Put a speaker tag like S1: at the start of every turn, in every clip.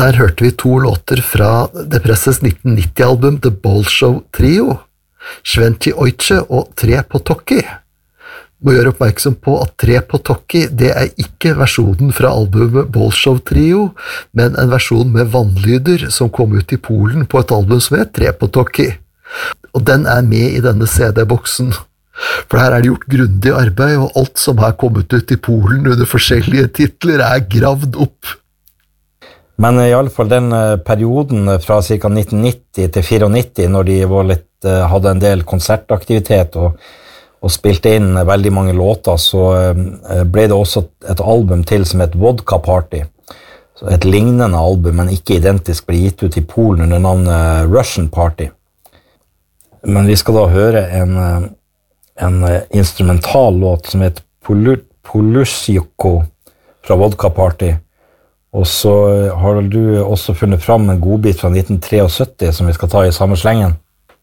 S1: Der hørte vi 2 låter fra Depresses 1990-album The Bolshoi Trio, Sventi Ojce og Tre Potocki. Må gjøre oppmerksom på at Tre Potocki, det ikke versjonen fra albumet Bolshoi Trio, men en versjon med vannlyder som kom ut i Polen på et album som het Tre Potocki. Og den med i denne CD-boksen. For her det gjort grundig arbeid, og alt som har kommet ut i Polen under forskjellige titler gravd opp.
S2: Men i alle fall den perioden fra ca. 1990 til 94, når de hadde en del konsertaktivitet og spilte inn veldig mange låter, så ble det også et album til som het Vodka Party. Så et lignende album, men ikke identisk, ble gitt ut i Polen under navnet Russian Party. Men vi skal da høre en instrumental låt som heter Polusyko fra Vodka Party. Og så har du også funnet fram en godbit fra 1973 som vi skal ta i samme slengen.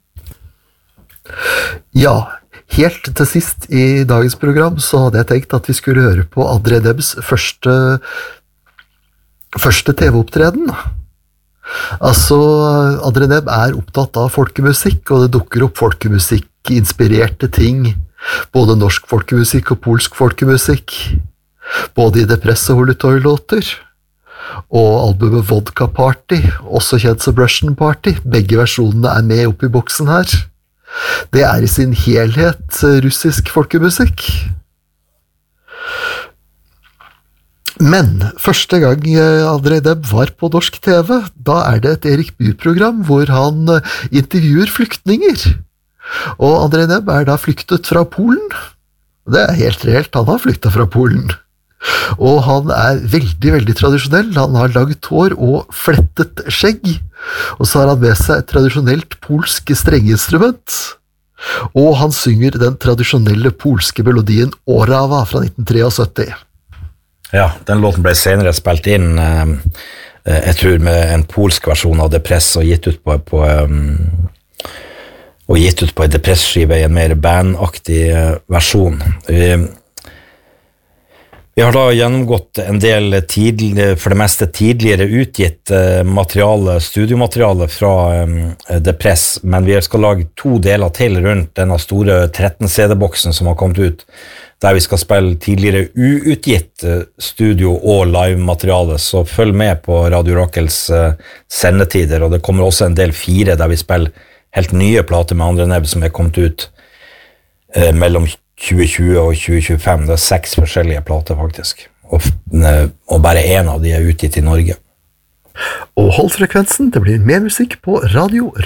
S1: Ja, helt til sist i dagens program så hadde jeg tenkt at vi skulle høre på André Debs første TV-opptreden. Altså, André Deb opptatt av folkemusikk, og det dukker opp folkemusikk-inspirerte ting, både norsk folkemusikk og polsk folkemusikk, både i Depress og Holutoy-låter, og albumet Vodka Party, også kjent som Russian Party. Begge versjonene med oppe i boksen her. Det i sin helhet russisk folkemusikk. Men første gang André Deb var på norsk TV, da det et Erik Bye-program hvor han intervjuer flyktninger. Og André Deb da flyktet fra Polen. Det helt reelt, han har flyktet fra Polen. Og han veldig, veldig tradisjonell. Han har laget hår og flettet skjegg. Og så har han med seg et tradisjonelt polsk strengeinstrument. Og han synger den tradisjonelle polske melodien Orawa fra 1973.
S2: Ja, den låten ble senere spilt inn, jeg tror med en polsk versjon av Depress, og gitt ut på en Depress-skive i en mer bandaktig versjon. Vi har da gjennomgått en del for det meste tidligere utgitt studiomateriale fra Depress, men vi skal lage 2 deler til rundt denne store 13 CD-boksen som har kommet ut, der vi skal spille tidligere uutgitt studio- og live-materiale, så følg med på Radio Rockels sendetider, og det kommer også en del 4 der vi spiller helt nye plater med André Deb som kommet ut mellom 2020 og 2025. Det 6 forskjellige plater faktisk, og bare en av de utgitt i Norge.
S1: Og hold frekvensen, det blir mer musikk på Radio